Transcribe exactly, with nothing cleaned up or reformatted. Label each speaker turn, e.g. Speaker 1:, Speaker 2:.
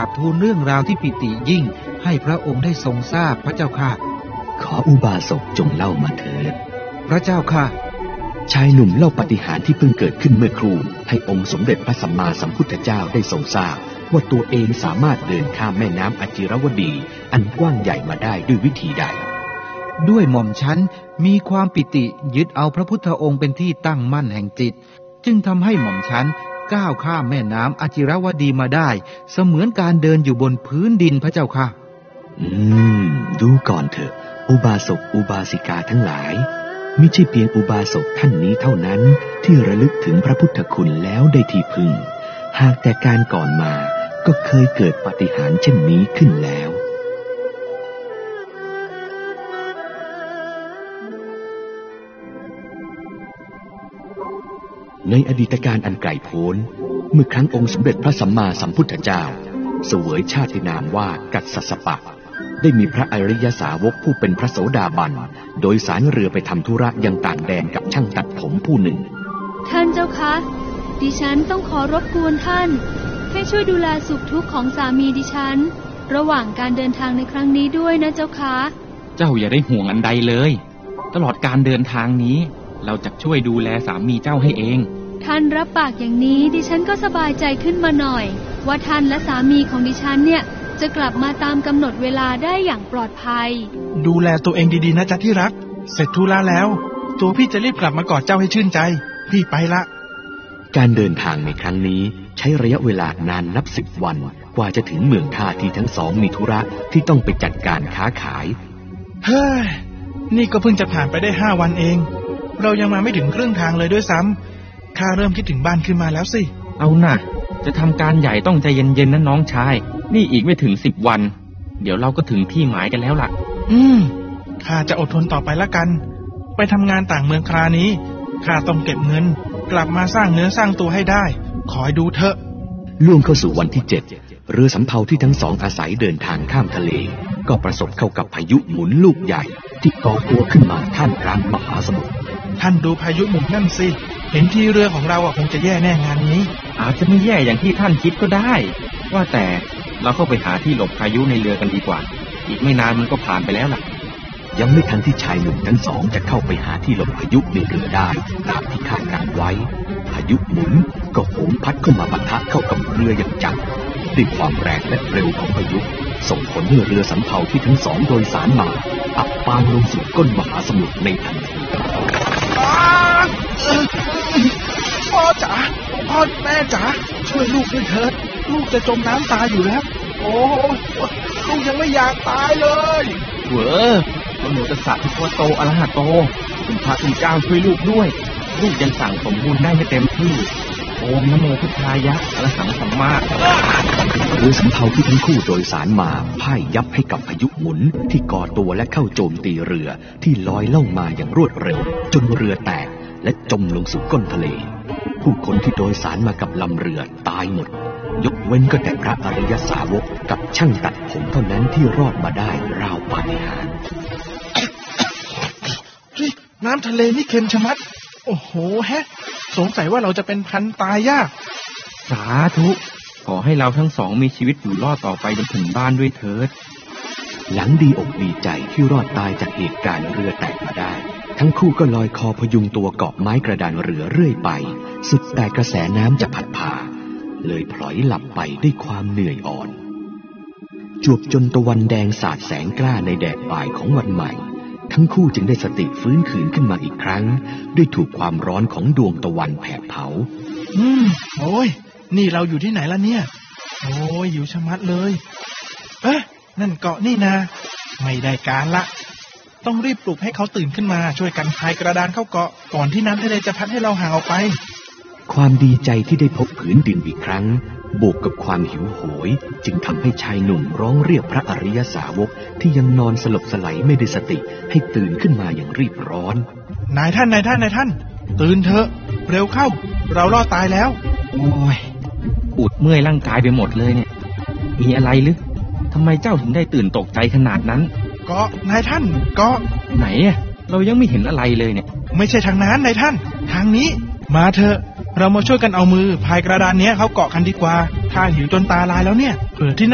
Speaker 1: บทูลเรื่องราวที่ปิติยิ่งให้พระองค์ได้ทรงทราบพระเจ้าค่ะ
Speaker 2: ขออุบาสกจงเล่ามาเถิด
Speaker 1: พระเจ้าค่ะ
Speaker 2: ชายหนุ่มเล่าปาฏิหาริย์ที่เพิ่งเกิดขึ้นเมื่อครู่ให้องค์สมเด็จพระสัมมาสัมพุทธเจ้าได้ทรงทราบว่าตัวเองสามารถเดินข้ามแม่น้ำอจิรวดีอันกว้างใหญ่มาได้ด้วยวิธีใด
Speaker 1: ด้วยหม่อมฉันมีความปิติยึดเอาพระพุทธองค์เป็นที่ตั้งมั่นแห่งจิตจึงทำให้หม่อมฉันก้าวข้ามแม่น้ำอจิรวดีมาได้เสมือนการเดินอยู่บนพื้นดินพระเจ้าค่ะ
Speaker 2: อืมดูก่อนเถอะอุบาสกอุบาสิกาทั้งหลายมิใช่เพียงอุบาสกท่านนี้เท่านั้นที่ระลึกถึงพระพุทธคุณแล้วได้ที่พึงหากแต่การก่อนมาก็เคยเกิดปาฏิหาริย์เช่นนี้ขึ้นแล้วในอดีตการอันไกลโพ้นเมื่อครั้งองค์สมเด็จพระสัมมาสัมพุทธเจ้าเสวยชาตินามว่ากัสสสปะได้มีพระอริยสาวกผู้เป็นพระโสดาบันโดยสารเรือไปทำธุระยังต่างแดนกับช่างตัดผมผู้หนึ่ง
Speaker 3: ท่านเจ้าคะดิฉันต้องขอรบกวนท่านให้ช่วยดูแลสุขทุกข์ของสามีดิฉันระหว่างการเดินทางในครั้งนี้ด้วยนะเจ้าคะ
Speaker 4: เจ้าอย่าได้ห่วงอันใดเลยตลอดการเดินทางนี้เราจะช่วยดูแลสามีเจ้าให้เอง
Speaker 3: ท่านรับปากอย่างนี้ดิฉันก็สบายใจขึ้นมาหน่อยว่าท่านและสามีของดิฉันเนี่ยจะกลับมาตามกำหนดเวลาได้อย่างปลอดภัย
Speaker 5: ดูแลตัวเองดีๆนะจ๊ะที่รักเสร็จธุระแล้วตัวพี่จะรีบกลับมากอดเจ้าให้ชื่นใจพี่ไปละ
Speaker 2: การเดินทางในครั้งนี้ใช้ระยะเวลานานนับสิบวันกว่าจะถึงเมืองท่าที่ทั้งสองมีธุระที่ต้องไปจัดการค้าขาย
Speaker 5: เฮ้ยนี่ก็เพิ่งจะผ่านไปได้ห้าวันเองเรายังมาไม่ถึงครึ่งทางเลยด้วยซ้ำข้าเริ่มคิดถึงบ้านขึ้นมาแล้วสิ
Speaker 4: เอาน่ะจะทำการใหญ่ต้องใจเย็นๆนะน้องชายนี่อีกไม่ถึงสิบวันเดี๋ยวเราก็ถึงที่หมายกันแล้วล่ะ
Speaker 5: อืมข้าจะอดทนต่อไปละกันไปทำงานต่างเมืองคราวนี้ข้าต้องเก็บเงินกลับมาสร้างเนื้อสร้างตัวให้ได้คอยดูเถอะ
Speaker 2: ล่วงเข้าสู่วันที่เจ็ดเรือสำเภาที่ทั้งสองอาศัยเดินทางข้ามทะเลก็ประสบเข้ากับพายุหมุนลูกใหญ่ที่ก่อตัวขึ้นมาท่ามกลางมหาสมุทร
Speaker 5: ท่านดูพายุหมุนนั่นสิเห็นที่เรือของเราคงจะแย่แน่งานนี้
Speaker 4: อาจจะไม่แย่อย่างที่ท่านคิดก็ได้ว่าแต่เราเข้าไปหาที่หลบพายุในเรือกันดีกว่าอีกไม่นานมันก็ผ่านไปแล้วล่ะ
Speaker 2: ยังไม่ทันที่ชายหนุ่มทั้งสองจะเข้าไปหาที่หลบพายุในเรือได้ตามที่คาดการไว้พายุหมุนก็โหมพัดเข้ามาปะทะเข้ากับเรืออย่างจังด้วยความแรงและเร็วของพายุส่งผลให้เรือสำเภาที่ทั้งสองโดยสารมาอับปางลงสู่ก้นมหาสมุทรในทันที
Speaker 5: พ่อจ๋าพ่อแม่จ๋าช่วยลูกด้วยเถิดลูกจะจมน้ำตายอยู่แล้วโอ้ลูกยังไม่อยากตายเลย
Speaker 4: เว้อพระโมตัสสะพุทธโตอะระหะโตคุณพระคุณเจ้าช่วยลูกด้วยลูกยังสั่งสมบูรณ์ได้ไม่เต็มที่โอมนะโมพุทธายะอรหังสัมมา
Speaker 2: เรือสำเภาที่ทั้งคู่โดยสารมาพ่ายยับให้กับพายุหมุนที่ก่อตัวและเข้าโจมตีเรือที่ลอยล่องมาอย่างรวดเร็วจนเรือแตกและจมลงสู่ก้นทะเลผู้คนที่โดยสารมากับลำเรือตายหมดยกเว้นก็แต่พระอริยสาวกกับช่างตัดผมเท่านั้นที่รอดมาได้ราวปาฏิหาริย์
Speaker 5: น้ำทะเลนี่เค็มชะมัดโอ้โหแฮะสงสัยว่าเราจะเป็นพันตายยาก
Speaker 4: สาธุขอให้เราทั้งสองมีชีวิตอยู่รอดต่อไปจนถึงบ้านด้วยเถิด
Speaker 2: หลังดีอกดีใจที่รอดตายจากเหตุการณ์เรือแตกมาได้ทั้งคู่ก็ลอยคอพยุงตัวเกาะไม้กระดานเรือเรื่อยไปสุดแต่กระแสน้ำจะพัดพาเลยพลอยหลับไปด้วยความเหนื่อยอ่อนจวบจนตะวันแดงสาดแสงกล้าในแดดบ่ายของวันใหม่ทั้งคู่จึงได้สติฟื้นคืนขึ้นมาอีกครั้งด้วยถูกความร้อนของดวงตะวันแผดเผา
Speaker 5: อืมโอ้ยนี่เราอยู่ที่ไหนล่ะเนี่ยโอ้ยอยู่ชะมัดเลยเอ๊ะนั่นเกาะนี่นาไม่ได้การละต้องรีบปลุกให้เขาตื่นขึ้นมาช่วยกันพายกระดานเข้าเกาะก่อนที่น้ำทะเลจะพัดให้เราห่างออกไป
Speaker 2: ความดีใจที่ได้พบผืนดินอีกครั้งบวกกับความหิวโหยจึงทำให้ชายหนุ่มร้องเรียกพระอริยสาวกที่ยังนอนสลบสลายไม่ได้สติให้ตื่นขึ้นมาอย่างรีบร้อน
Speaker 5: นายท่านนายท่านนายท่านตื่นเถอะเร็วเข้าเรารอดตายแล้ว
Speaker 4: โอ้ยอุดเมื่อยร่างกายไปหมดเลยเนี่ยมีอะไรหรือทำไมเจ้าถึงได้ตื่นตกใจขนาดนั้น
Speaker 5: ก็นายท่านก็
Speaker 4: ไหนอะเรายังไม่เห็นอะไรเลยเนี่ย
Speaker 5: ไม่ใช่ทางนั้นนายท่านทางนี้มาเถอะเรามาช่วยกันเอามือพายกระดานนี้เขาเกาะกันดีกว่าข้าหิวจนตาลายแล้วเนี่ยเผื่อที่